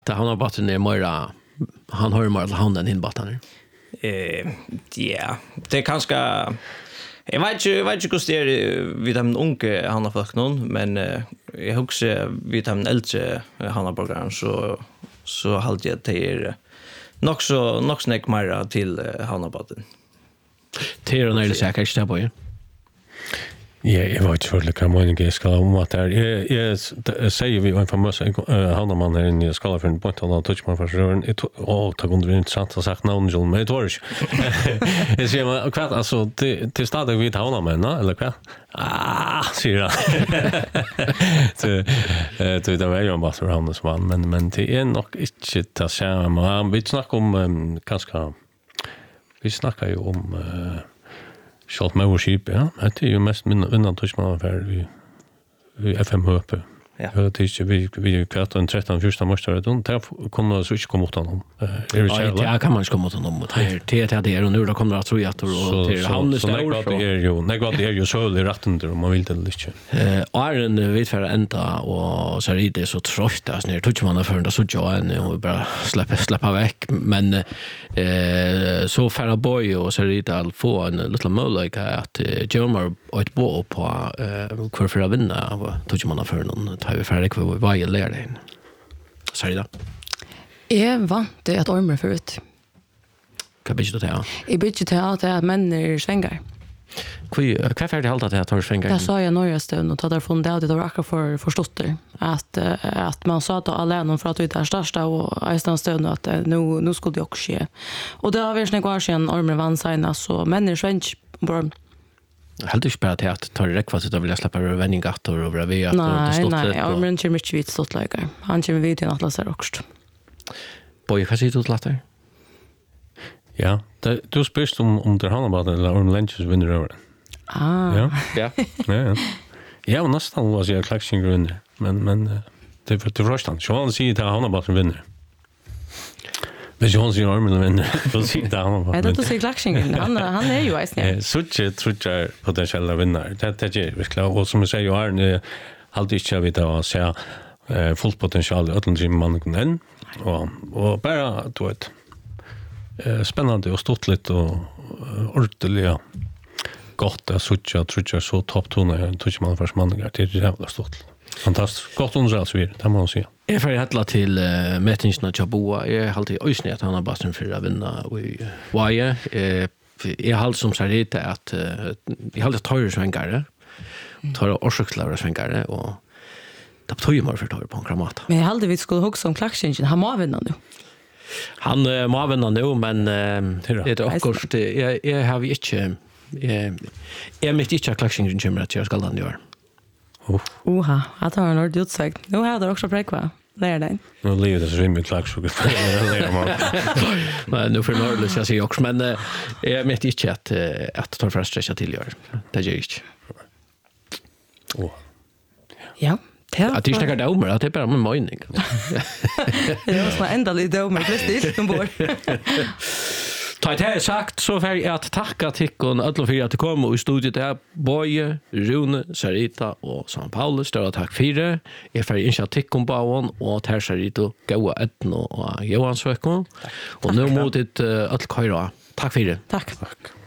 Det han har batten är mer han har mer handen in batten. Ja, det kanske jag vet inte hur det är vid de unga hannafolk någon, men jag husker vid de äldre hannaborgaren så halt jag det nog snäck mer till hannabatten. Det är när det säkert där på ju. Ja, jag vet inte vad meningen jag ska om att jag säger vi en famös hannaman här inne i skala för en point han touch man för rören ta kunde det intressant att sagt namn John men det var inte. Jag ser man kvart alltså till stadig vid hannaman eller kvart? Säger han. Det var ju en massa hannaman men det är nog inte det samma. Vi snackar om ganska vi snackar ju om Schalt Mowership, ja. Det är ju mest innan touchman för vi FM uppe. Ja. Det är vi kvart en 13-14 måste då. Där kommer så inte komma åt honom. Ja, kan man komma åt honom. Det är och nu då kommer att tro att och till han så det är ju så det rätt under om man vill det lite. Iron vet för ända och så är det så trött där när touchman för det så jag och bara släppa väck men så färra boy och så är det all få en liten möjlighet att Jermar ett bo på kvar för att vinna och touchman för någon tar vi färdig för varje lärare. Så är det. Jag vant det att ormer förut. Vad blir det här? I bygget att män svängar. Vad färdig hållt att tar svängar? Jag sa jag några stund och tar därifrån det var akkurat för förstått det. Att man sa att alla någon för att det är största och en stund att nu skulle det också ske. Och det har varit en gång sedan ormer vann sig så män sväng bara Helt inte bara till att ta det rätt fast att vilja släppa över vändingator och över vet Nej, ja, men inte mycket vitt stått lägger. Han kommer vid till att läsa också. Boy, vad säger du till latter? Ja, du spyrst om det handlar eller om Lenches vinner över. Ja. Ja, nästan var jag klaxing vinner, men det för förstand. Så han säger att han bara vinner. Men John ser armen vinner. Då ser det han bara. Det säger klaxingen. Han är ju visst. Så tror jag potentiella vinnare. Det är verkligen och som jag säger ju är alltid inte vet att säga fullt potential i öllum mannen och bara då ett spännande och stort lite och ordentligt gott att sucha så topptoner touch man för mannen det är jävla stort. Fantastiskt. Gott underhåll så vidare, det måste man säga. Jag får hella till mätningarna Chaboa. Jag har alltid ösnät att han har bara för att vinna i Vaje. Jag har som sagt att jag har tagit svängare. Tar orsakslöra svängare och det betyder mer för att på en kramata. Men jag hade vi skulle också om klaxingen. Han må vinna nu. Han må vinna nu, men det är också jag har inte jag mitt inte klaxingen kommer att jag ska landa gör. Oha, att ha en ordentlig utsagt. Nu har jag också präkva. Det är det. Nu lever det så rimligt klaxning. Men nu för nördlös jag säger också, men jag vet inte att ta för att stretcha till gör. Det gör inte. Ja. Att det snackar domer, att det är bara en mening. Det var så ända lite domer, plötsligt ombord. Ta det här sagt så får jag att tacka Tikkon alla för att du kom och i studiet där Boje, Rune, Sarita och San Paulus. Stora tack för det. Jag får inskja Tikkon Bauan och här Sarita Goa Etno och Johan Svekon. Och nu mot ett alla köra. Tack för det. Tack.